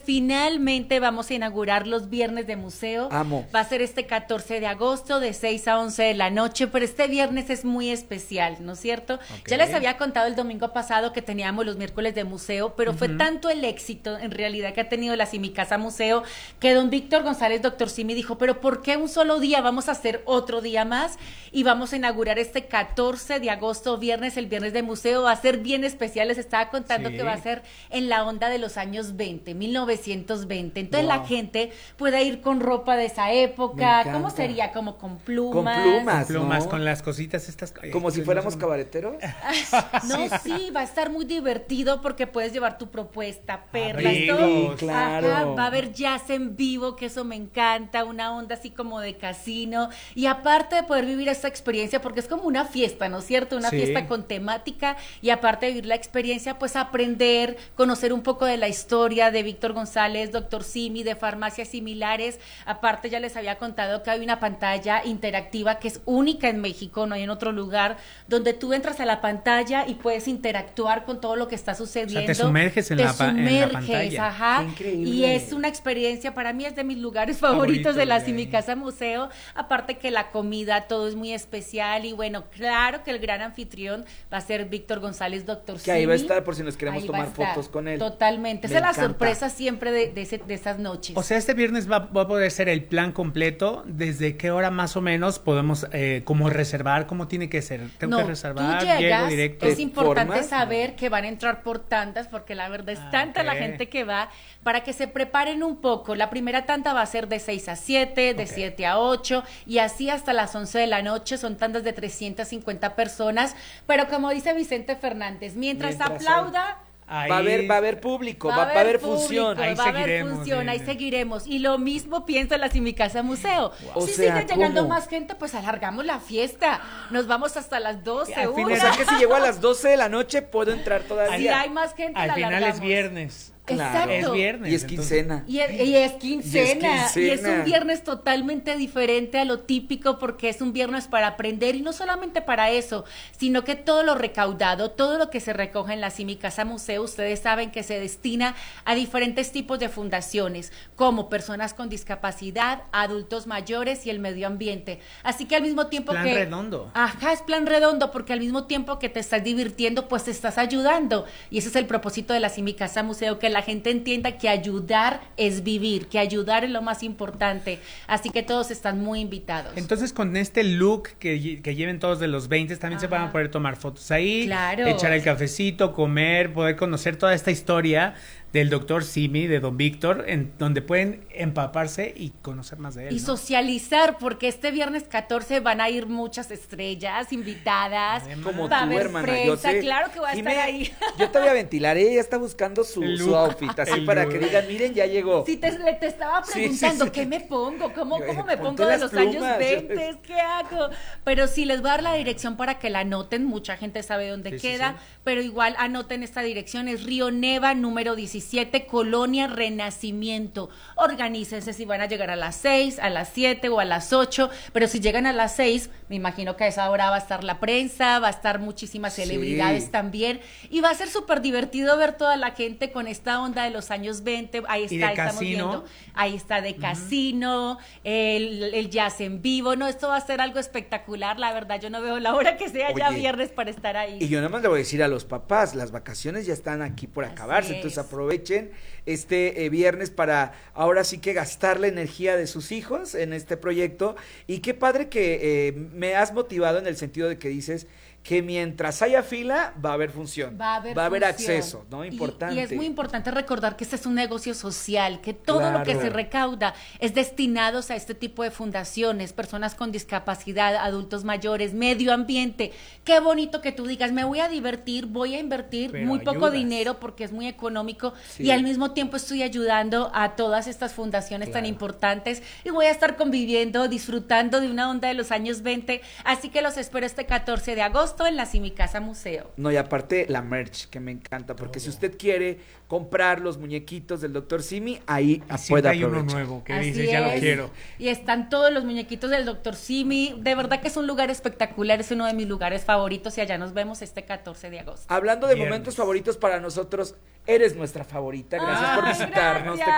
finalmente vamos a inaugurar los viernes de museo. Amo. Va a ser este 14 de agosto de 6 a 11 de la noche, pero este viernes es muy especial, ¿no es cierto? Okay. Ya les había contado el domingo pasado que teníamos los miércoles de museo, pero fue tanto el éxito en realidad que ha tenido la Simicasa Museo que don Víctor González, doctor Simi, dijo, pero ¿por qué un solo día? Vamos a hacer otro día más y vamos a inaugurar este 14 de agosto, viernes, el viernes de museo. Va a ser bien especial, les estaba contando que va a ser en la onda de los años 20, 1920. Entonces la gente puede ir con ropa de esa época. ¿Cómo sería? Como con plumas. Con plumas, ¿no? Con las cositas estas. Como si fuéramos cabareteros. No, sí, va a estar muy divertido porque puedes llevar tu propuesta, perlas, Abrigos. todo. Claro. Ajá, va a haber jazz en vivo, que eso me encanta, una onda así como de casino. Y aparte de poder vivir esta experiencia, porque es como una fiesta, ¿no es cierto? Una fiesta con temática, y aparte de vivir la experiencia, pues aprender, conocer un poco de la historia de Víctor González, doctor Simi, de farmacias similares. Aparte ya les había contado que hay una pantalla interactiva que es única en México, no hay en otro lugar, donde tú entras a la pantalla y puedes interactuar con todo lo que está sucediendo. O sea, te sumerges en la pantalla. Ajá. Qué increíble. Y es una experiencia, para mí es de mis lugares favoritos de la Simicasa Museo. Aparte que la comida, todo es muy especial, y bueno, claro que el gran anfitrión va a ser Víctor González, doctor Que Simi. ahí va a estar por si nos queremos Ahí va a tomar estar, fotos con él. Totalmente. Esa es la sorpresa siempre de esas noches. O sea, este viernes va a poder ser el plan completo. ¿Desde qué hora más o menos podemos como reservar? ¿Cómo tiene que ser? ¿Tengo que reservar? Tú llegas, ¿Llego directo? es importante ¿Formas? saber que van a entrar por tandas, porque la verdad es tanta la gente que va, para que se preparen un poco. La primera tanda va a ser de 6 a 7, de 7 a 8, y así hasta las 11 de la noche. Son tandas de 350 personas, pero como dice Vicente Fernández, mientras aplauda... Ahí, Va a haber público, va a haber función. Ahí va a haber seguiremos, función, ahí seguiremos. Y lo mismo piensa la Simicasa Museo. Wow. Si O sea, sigue llegando ¿cómo? más gente, pues alargamos la fiesta. Nos vamos hasta las 12, Al O final- sea que si llego a las 12 de la noche puedo entrar Si todavía. hay más gente, al la final alargamos. es viernes. Claro. Exacto. Es viernes. Y es entonces- quincena. Y es quincena, y es quincena. un viernes totalmente diferente a lo típico, porque es un viernes para aprender, y no solamente para eso, sino que todo lo recaudado, todo lo que se recoge en la Simicasa Museo, ustedes saben que se destina a diferentes tipos de fundaciones, como personas con discapacidad, adultos mayores y el medio ambiente. Así que al mismo tiempo plan que... redondo. Ajá, es plan redondo, porque al mismo tiempo que te estás divirtiendo, pues te estás ayudando. Y ese es el propósito de la Simicasa Museo, que la gente entienda que ayudar es vivir, que ayudar es lo más importante. Así que todos están muy invitados. Entonces, con este look que lleven todos de los 20, también se van a poder tomar fotos ahí, Claro. echar el cafecito, comer, poder conocer toda esta historia del doctor Simi, de don Víctor, en donde pueden empaparse y conocer más de él. Y ¿no? socializar, porque este viernes 14 van a ir muchas estrellas invitadas. Como va a tú, haber hermana. prensa, Yo sé. claro que va a Jimé, estar ahí. Yo te voy a ventilar. Ella está buscando El su look. outfit, así El para look. que digan, miren, ya llegó. Sí, te estaba Sí, preguntando, sí. ¿qué me pongo? ¿Cómo me Ponte pongo de las los plumas. años 20? ¿Qué hago? Pero sí, les voy a dar la dirección para que la anoten. Mucha gente sabe dónde Sí, sí, queda, sí. pero igual anoten esta dirección. Es Río Neva, número 17, Colonia Renacimiento. Organícense si van a llegar a las 6, a las 7 o a las 8, pero si llegan a las 6, me imagino que a esa hora va a estar la prensa, va a estar muchísimas Sí. celebridades también, y va a ser súper divertido ver toda la gente con esta onda de los años 20. Ahí Y está, de estamos casino. viendo, ahí está de casino, el jazz en vivo. No, esto va a ser algo espectacular, la verdad. Yo no veo la hora que sea ya Oye, viernes para estar ahí. Y yo nada más le voy a decir a los papás, las vacaciones ya están aquí por Así acabarse, es. entonces aprovechen este viernes para ahora sí que gastar la energía de sus hijos en este proyecto. Y qué padre que me has motivado en el sentido de que dices que mientras haya fila va a haber función, Va a haber función, acceso, ¿no? Y- Importante. Y es muy importante recordar que este es un negocio social, que todo lo que Claro. se recauda es destinados a este tipo de fundaciones, personas con discapacidad, adultos mayores, medio ambiente. Qué bonito que tú digas, me voy a divertir, voy a invertir Pero muy poco ayudas. dinero porque es muy económico, Sí. y al mismo tiempo estoy ayudando a todas estas fundaciones tan Claro. importantes, y voy a estar conviviendo, disfrutando de una onda de los años 20. Así que los espero este 14 de agosto en la Simicasa Museo. No, y aparte la merch, que me encanta, porque si usted quiere comprar los muñequitos del Dr. Simi, ahí Y siempre puede hay uno aprovechar. nuevo que Así dices, ya lo es. quiero. Y están todos los muñequitos del Dr. Simi. De verdad que es un lugar espectacular, es uno de mis lugares favoritos, y allá nos vemos este 14 de agosto. Hablando de Viernes. momentos favoritos para nosotros, eres nuestra favorita. Gracias por Ay, visitarnos. gracias. Te